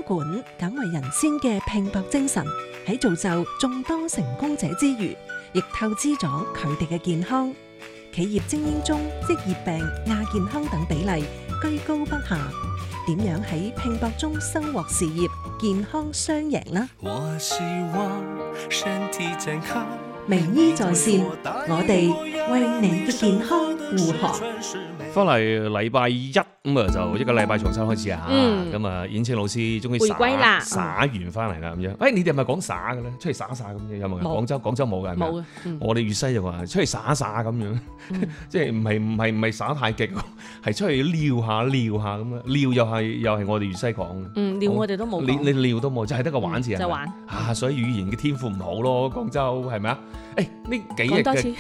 管敢為人先嘅拼搏精神，喺造就眾多成功者之餘，亦透支咗佢哋嘅健康。企業精英中職業病、亞健康等比例居高不下，點樣喺拼搏中收穫事業、健康雙贏呢？ 我希望身體健康。 名醫在線，我哋為你嘅健康護航。 翻嚟禮拜一咁啊，就一個禮拜重新開始啊！咁啊，燕青老師終於回歸啦， 耍完翻嚟啦咁樣。你哋係咪講耍嘅咧？出嚟耍咁樣有冇？廣州冇嘅係咪？ 冇嘅。 我哋粵西就話出嚟耍咁樣，即係唔係耍太極，係出去撩下咁啊！撩又係我哋粵西講嘅。 撩我哋都冇講。 你撩都冇，就係得個玩字係咪？ 就玩啊！所以語言嘅天賦唔好咯，廣州係咪啊？呢幾日嘅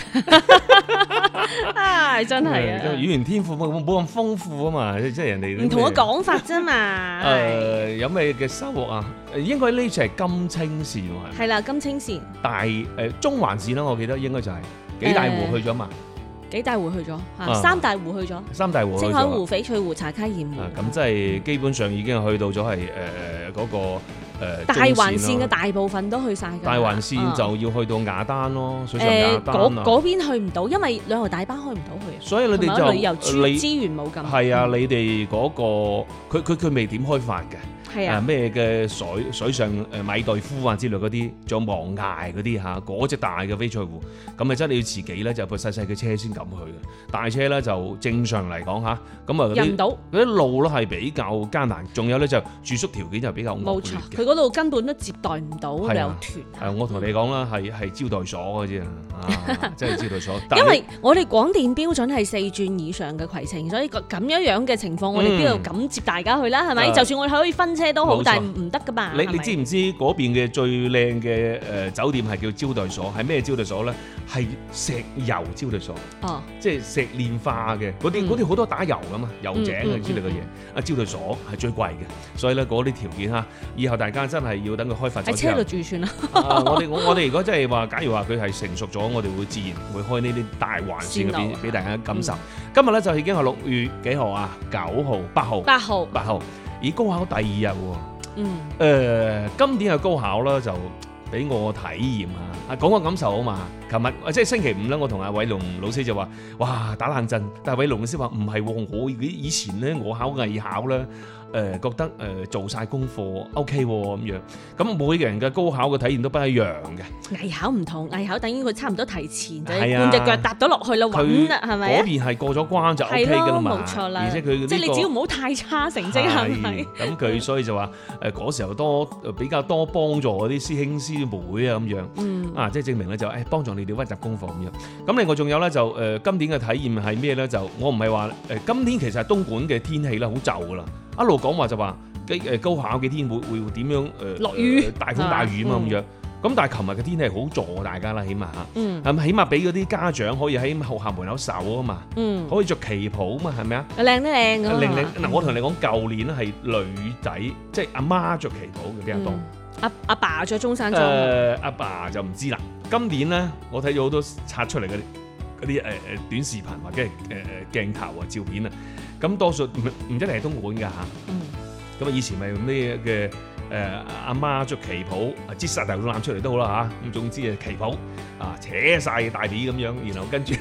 真係啊！ 語言天賦冇咁豐富啊嘛，即係人哋唔同嘅講法啫嘛。 有咩嘅收穫啊？應該呢次係金青線喎。 係啦，金青線。 中環線啦，我記得應該就係幾大湖去咗嘛。 幾大湖去咗，三大湖去咗。三大湖。青海湖、翡翠湖、茶卡鹽湖。 咁即係基本上已經去到咗係嗰個。 大環線嘅大部分都去晒㗎。 大環線就要去到雅丹咯，水上雅丹嗰邊去唔到，因為旅遊大巴開唔到去。 所以你哋就旅遊資源冇咁。 係啊，你哋嗰個佢未點開發嘅。係啊，咩嘅水上米代夫啊之類嗰啲，仲有望崖嗰啲嚇，嗰隻大嘅翡翠湖，咁啊真係你要自己咧就部細細嘅車先敢去嘅，大車咧就正常嚟講嚇，咁啊嗰啲路咧係比較艱難，仲有咧就住宿條件就比較惡劣嘅。冇錯， 佢嗰度根本都接待唔到旅遊團。 我同你講啦，係招待所嘅啫，即係招待所。 因為我哋廣電標準係4轉以上嘅攜程，所以咁樣嘅情況，我哋邊度敢接大家去啦？係咪？就算我哋可以分車都好，但係唔得噶嘛。 你知唔知嗰邊嘅最靚嘅酒店係叫招待所？係咩招待所咧？係石油招待所。即係石煉化嘅嗰啲好多打油噶嘛，油井啊之類嘅嘢。招待所係最貴嘅，所以咧嗰啲條件嚇，以後大家真係要等佢開發咗之後。喺車度住算啦。 我哋如果真係話，假如話佢係成熟咗，我哋會自然會開呢啲大環線嘅俾大家感受。今日咧就已經係6月幾號啊？9號、8號。而高考第2日喎。今年嘅高考咧就俾我體驗下，講個感受好嘛？琴日即係星期5咧，我同阿偉龍老師就話：哇，打冷震！但係偉龍老師話唔係喎，我以前咧我考藝考咧。覺得做晒功課 OK 咁樣，咁每個人嘅高考嘅體驗都不一樣嘅。 藝考唔同，藝考等於佢差唔多提前就半隻腳踏咗落去啦，穩啦，係咪？ 嗰邊係過咗關就 OK 㗎啦嘛， 冇錯啦。 而且佢即係你只要唔好太差成績係咪？ 咁佢所以就話嗰時候比較多幫助嗰啲師兄師妹啊咁樣，即係證明咧就幫助你哋溫習功課咁樣。咁另外仲有咧就今年嘅體驗係咩咧？就我唔係話今年其實東莞嘅天氣咧好就㗎啦。一路講話就話高考幾天會點樣落雨大風大雨嘛咁樣，咁但係琴日嘅天氣好助大家啦，起碼係起碼俾嗰啲家長可以喺學校門口守啊嘛，可以着旗袍啊嘛，係咪啊？ 靚嗱，我同你講，舊年係女仔，即係阿媽着旗袍嘅比較多， 阿爸着中山裝， 阿爸就唔知啦。今年咧，我睇咗好多刷出嚟嗰啲短視頻或者係鏡頭啊照片啊。咁多數唔一定係東莞㗎嚇，咁以前咪咩嘅阿媽着旗袍，擠晒大肚腩出嚟都好啦嚇，咁總之係旗袍扯晒大髀咁樣，然後跟住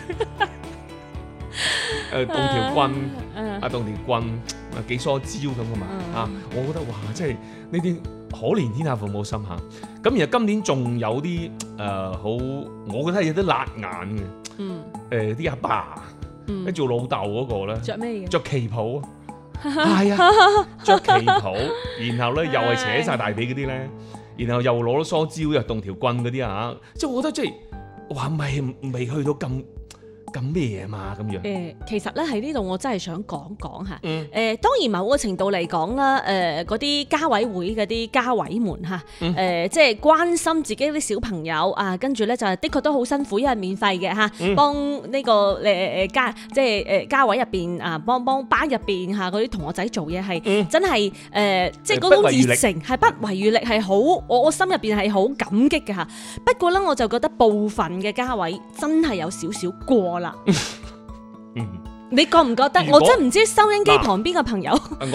棟條棍幾梳蕉咁㗎嘛我覺得哇，真係呢啲可憐天下父母心嚇。咁然後今年仲有啲好，我覺得係有啲辣眼嘅，啲阿爸。做老豆嗰個咧， 着咩嘢？ 着旗袍，係啊，着旗袍，然後咧又係扯晒大髀嗰啲咧，然後又攞咗梳蕉又動條棍嗰啲啊，即係我覺得即係話未去到咁咩嘢嘛咁樣？ 其實咧喺呢度我真係想講嚇，當然某個程度嚟講啦，嗰啲家委會嗰啲家委們嚇，即係關心自己啲小朋友啊，跟住咧就係的確都好辛苦，因為免費嘅嚇，幫呢個家委入邊啊，幫班入邊嚇嗰啲同學仔做嘢係真係即係嗰種熱誠係不遺餘力係好，我心入邊係好感激嘅嚇。不過咧我就覺得部分嘅家委真係有少少過啦。你覺唔覺得？我真唔知收音機旁邊嘅朋友。